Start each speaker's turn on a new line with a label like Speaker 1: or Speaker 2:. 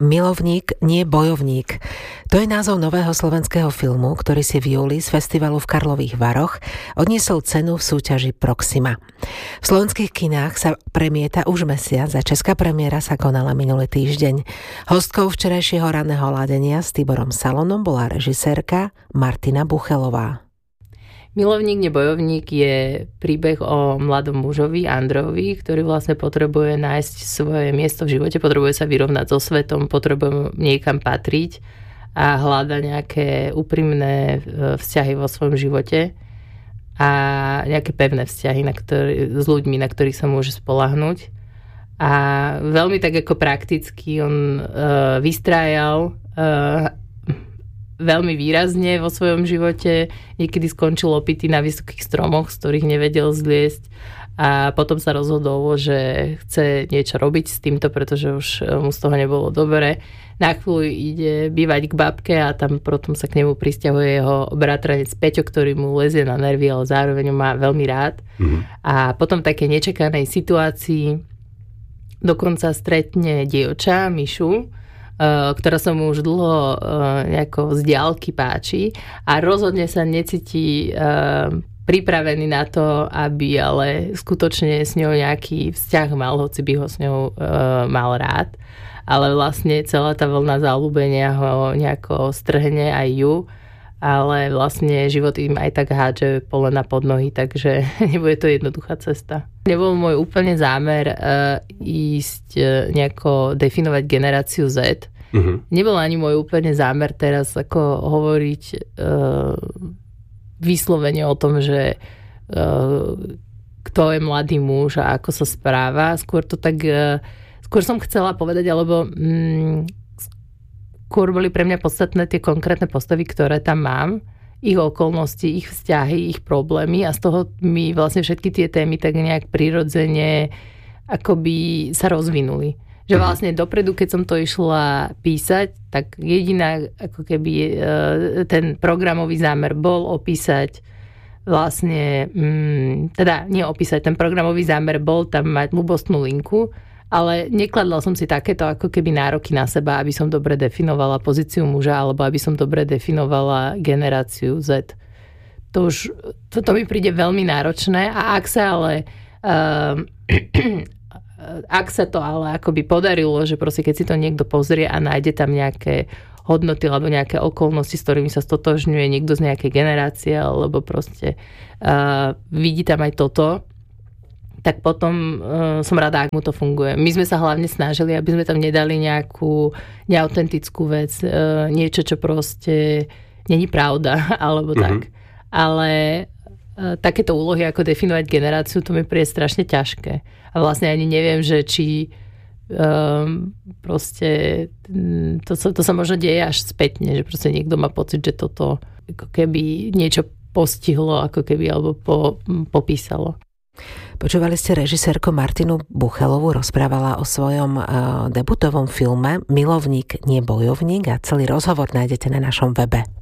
Speaker 1: Milovník, nie bojovník. To je názov nového slovenského filmu, ktorý si v júli z festivalu v Karlových Varoch odniesol cenu v súťaži Proxima. V slovenských kinách sa premieta už mesiac a česká premiéra sa konala minulý týždeň. Hostkou včerajšieho ranného ladenia s Tiborom Salonom bola režisérka Martina Buchelová.
Speaker 2: Milovník, nebojovník je príbeh o mladom mužovi, Androvi, ktorý vlastne potrebuje nájsť svoje miesto v živote, potrebuje sa vyrovnať so svetom, potrebuje niekam patriť a hľada nejaké úprimné vzťahy vo svojom živote a nejaké pevné vzťahy s ľuďmi, na ktorých sa môže spoľahnúť. A veľmi tak ako prakticky on vystrájal veľmi výrazne vo svojom živote. Niekedy skončil opitý na vysokých stromoch, z ktorých nevedel zliesť. A potom sa rozhodol, že chce niečo robiť s týmto, pretože už mu z toho nebolo dobre. Na chvíľu ide bývať k babke a tam potom sa k nemu prisťahuje jeho bratranec Peťo, ktorý mu lezie na nervy, ale zároveň ho má veľmi rád. A potom v takej nečakanej situácii dokonca stretne dievča, Mišu, ktorá sa mu už dlho nejako z diaľky páči a rozhodne sa necíti pripravený na to, aby ale skutočne s ňou nejaký vzťah mal, hoci by ho s ňou mal rád. Ale vlastne celá tá vlna zaľúbenia ho nejako strhne aj ju, ale vlastne život im aj tak hádže polena pod nohy, takže nebude to jednoduchá cesta. Nebol môj úplne zámer ísť nejako definovať generáciu Z. Nebol ani môj úplne zámer teraz ako hovoriť vyslovene o tom, že kto je mladý muž a ako sa správa. Skôr som chcela povedať, alebo skôr boli pre mňa podstatné tie konkrétne postavy, ktoré tam mám, ich okolnosti, ich vzťahy, ich problémy a z toho mi vlastne všetky tie témy tak nejak prirodzene akoby sa rozvinuli. Že vlastne dopredu, keď som to išla písať, tak jediná ako keby ten programový zámer bol opísať vlastne, teda nie opísať, ten programový zámer bol tam mať ľubostnú linku, ale nekladla som si takéto ako keby nároky na seba, aby som dobre definovala pozíciu muža alebo aby som dobre definovala generáciu Z. To mi príde veľmi náročné a ak sa to ale akoby podarilo, že proste keď si to niekto pozrie a nájde tam nejaké hodnoty alebo nejaké okolnosti, s ktorými sa stotožňuje niekto z nejakej generácie alebo proste vidí tam aj toto, tak potom som rada, ak mu to funguje. My sme sa hlavne snažili, aby sme tam nedali nejakú neautentickú vec, niečo, čo proste není pravda, alebo tak. Ale takéto úlohy, ako definovať generáciu, to mi príde strašne ťažké. A vlastne ani neviem, že či proste to sa možno deje až spätne, že proste niekto má pocit, že toto ako keby niečo postihlo, ako keby, alebo popísalo.
Speaker 1: Počúvali ste režisérku Martinu Buchelovú, rozprávala o svojom debutovom filme Milovník, nie bojovník a celý rozhovor nájdete na našom webe.